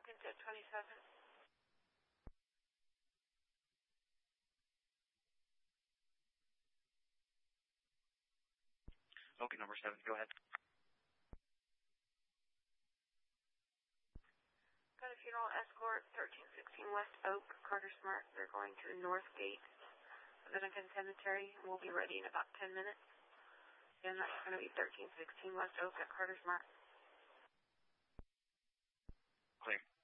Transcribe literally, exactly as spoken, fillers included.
Falcon Jet twenty-seven. Okay, number seven, go ahead. Got a funeral escort, thirteen sixteen West Oak, Carter Smart. They're going to the north gate of the Lincoln Cemetery, and we'll be ready in about ten minutes. And that's going to be thirteen sixteen West Oak at Carter Smart. Clear.